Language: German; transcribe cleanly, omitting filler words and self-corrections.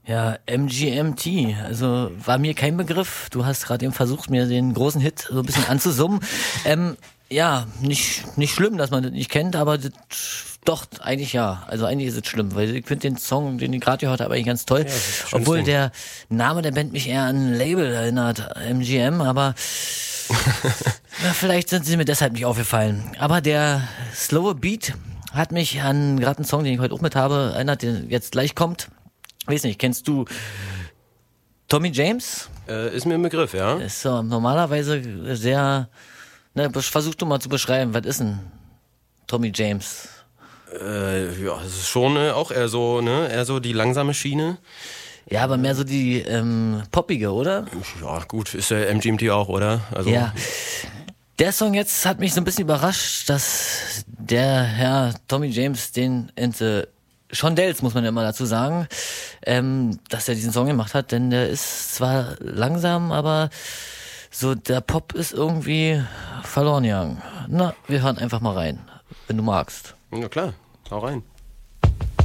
Ja, MGMT, also war mir kein Begriff. Du hast gerade eben versucht, mir den großen Hit so ein bisschen anzusummen. Ja, nicht schlimm, dass man das nicht kennt, aber das, doch, eigentlich ja. Also eigentlich ist es schlimm, weil ich finde den Song, den ich gerade gehört habe, eigentlich ganz toll. Ja, obwohl der Name der Band mich eher an ein Label erinnert, MGM, aber ja, vielleicht sind sie mir deshalb nicht aufgefallen. Aber der slowe Beat hat mich an gerade einen Song, den ich heute auch mit habe, erinnert, der jetzt gleich kommt. Weiß nicht, kennst du Tommy James? Ist mir ein Begriff, ja. Ist so normalerweise sehr, versuch du mal zu beschreiben, was ist denn Tommy James? Ja, es ist schon auch eher so die langsame Schiene. Ja, aber mehr so die poppige, oder? Ja, gut, ist der MGMT auch, oder? Also, Ja. Der Song jetzt hat mich so ein bisschen überrascht, dass der Herr Tommy James den Shondells, muss man ja immer dazu sagen, dass er diesen Song gemacht hat, denn der ist zwar langsam, aber so der Pop ist irgendwie verloren gegangen. Na, wir hören einfach mal rein, wenn du magst. na klar, hau rein.